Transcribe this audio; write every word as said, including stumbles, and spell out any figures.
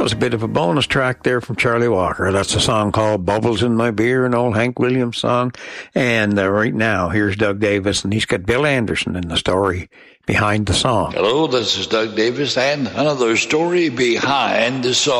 was a bit of a bonus track there from Charlie Walker. That's a song called Bubbles in My Beer, an old Hank Williams song. And uh, right now, here's Doug Davis, and he's got Bill Anderson in the story behind the song. Hello, this is Doug Davis, and another story behind the song.